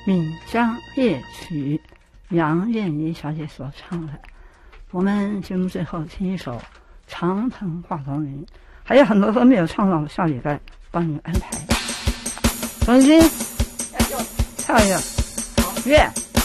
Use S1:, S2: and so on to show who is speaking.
S1: 闽江夜曲》，杨燕妮小姐所唱的。我们节目最后听一首《长藤化风云》，还有很多歌没有唱到，下礼拜帮你们安排。重新跳一个月。